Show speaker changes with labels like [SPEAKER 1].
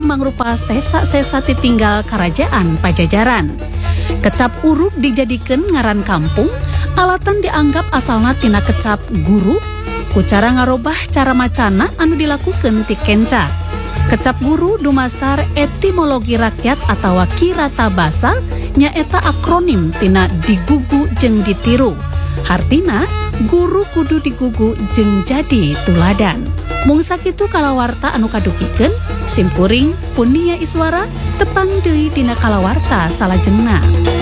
[SPEAKER 1] mangrupa sesa-sesa titinggal Kerajaan Pajajaran. Kecap uruk dijadikan ngaran kampung, alatan dianggap asalna tina kecap guru, ku cara ngarobah cara macana anu dilakukan ti kenca. Kecap guru dumasar etimologi rakyat atau kirata basa nyaeta akronim tina digugu jeung ditiru. Hartina guru kudu digugu jeung jadi tuladan. Mung sakitu kalawarta anu kadukikeun, simpuring Punia Iswara tepang deui dina kalawarta salajengna.